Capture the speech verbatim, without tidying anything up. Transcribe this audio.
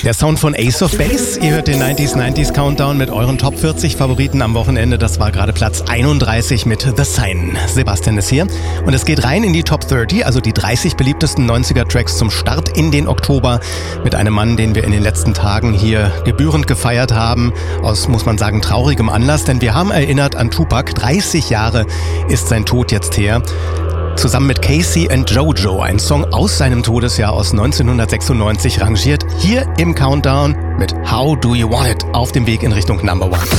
Der Sound von Ace of Base. Ihr hört den neunziger neunzig Countdown mit euren Top vierzig Favoriten am Wochenende. Das war gerade Platz einunddreißig mit The Sign. Sebastian ist hier. Und es geht rein in die Top dreißig, also die dreißig beliebtesten neunziger Tracks zum Start in den Oktober. Mit einem Mann, den wir in den letzten Tagen hier gebührend gefeiert haben. Aus, muss man sagen, traurigem Anlass. Denn wir haben erinnert an Tupac. dreißig Jahre ist sein Tod jetzt her. Zusammen mit Casey and Jojo, ein Song aus seinem Todesjahr aus neunzehnhundertsechsundneunzig, rangiert hier im Countdown mit How Do You Want It auf dem Weg in Richtung Number One.